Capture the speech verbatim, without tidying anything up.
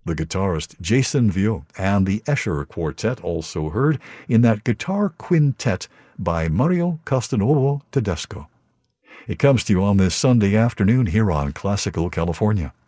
The guitarist Jason Viau and the Escher Quartet also heard in that guitar quintet by Mario Castronovo Tedesco. It comes to you on this Sunday afternoon here on Classical California.